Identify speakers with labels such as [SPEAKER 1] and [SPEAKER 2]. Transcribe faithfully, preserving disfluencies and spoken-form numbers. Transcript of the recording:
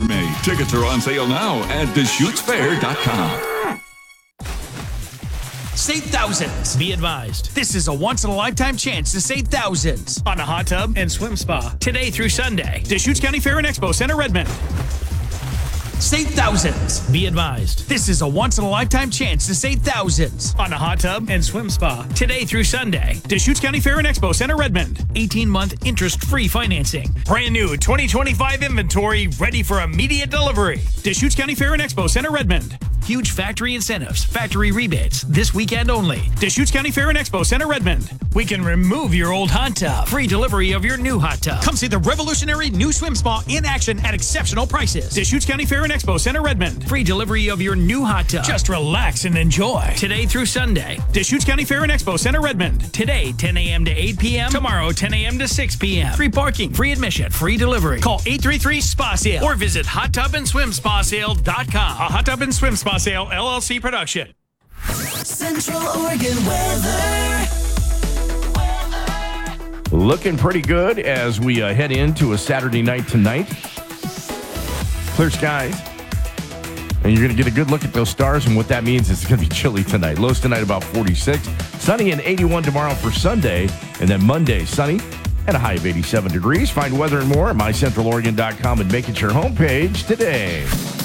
[SPEAKER 1] May. Tickets are on sale now at deschutes fair dot com.
[SPEAKER 2] Save thousands.
[SPEAKER 3] Be advised,
[SPEAKER 2] This is a once-in-a-lifetime chance to save thousands
[SPEAKER 3] on a hot tub and swim spa today through Sunday.
[SPEAKER 2] Deschutes County Fair and Expo Center, Redmond. Save thousands.
[SPEAKER 3] Be advised,
[SPEAKER 2] This is a once-in-a-lifetime chance to save thousands
[SPEAKER 3] on a hot tub and swim spa today through Sunday.
[SPEAKER 2] Deschutes County Fair and Expo Center, Redmond.
[SPEAKER 3] eighteen-month interest-free financing. Brand new twenty twenty-five inventory ready for immediate delivery.
[SPEAKER 2] Deschutes County Fair and Expo Center, Redmond.
[SPEAKER 3] Huge factory incentives, factory rebates this weekend only.
[SPEAKER 2] Deschutes County Fair and Expo Center, Redmond.
[SPEAKER 3] We can remove your old hot tub. Free delivery of your new hot tub.
[SPEAKER 2] Come see the revolutionary new swim spa in action at exceptional prices. Deschutes County Fair and Expo Center, Redmond.
[SPEAKER 3] Free delivery of your new hot tub. Just relax and enjoy. Today through Sunday.
[SPEAKER 2] Deschutes County Fair and Expo Center, Redmond.
[SPEAKER 3] Today, ten a.m. to eight p.m. Tomorrow, ten a.m. to six p.m. Free parking, free admission, free delivery.
[SPEAKER 2] Call eight three three, S P A sale
[SPEAKER 3] Or visit hot tub and swim spa sale dot com.
[SPEAKER 2] A Hot Tub and Swim Spa Sale, L L C production.
[SPEAKER 4] Central Oregon weather.
[SPEAKER 5] Looking pretty good as we uh, head into a Saturday night tonight. Clear skies. And you're going to get a good look at those stars, and what that means is it's going to be chilly tonight. Lows tonight about forty-six. Sunny and eighty-one tomorrow for Sunday. And then Monday, sunny and a high of eighty-seven degrees. Find weather and more at my central oregon dot com and make it your homepage today.